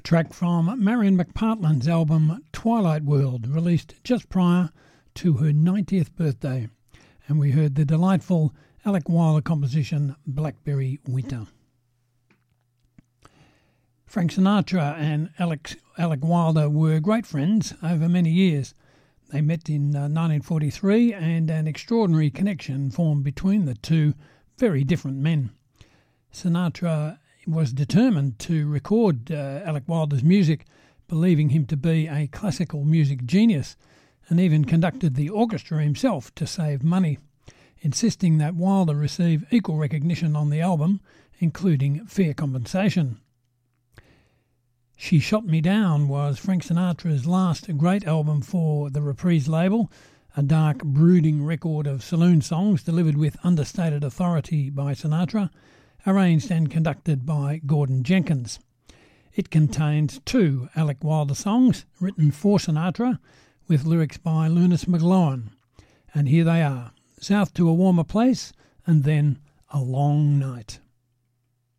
A track from Marion McPartland's album Twilight World, released just prior to her 90th birthday. And we heard the delightful Alec Wilder composition Blackberry Winter. Frank Sinatra and Alec Wilder were great friends over many years. They met in 1943 and an extraordinary connection formed between the two very different men. Sinatra was determined to record Alec Wilder's music, believing him to be a classical music genius, and even conducted the orchestra himself to save money, insisting that Wilder receive equal recognition on the album, including fair compensation. She Shot Me Down was Frank Sinatra's last great album for the Reprise label, a dark, brooding record of saloon songs delivered with understated authority by Sinatra, arranged and conducted by Gordon Jenkins. It contained 2 Alec Wilder songs written for Sinatra, with lyrics by Lunice McGlowan. And here they are, South to a Warmer Place, and then A Long Night.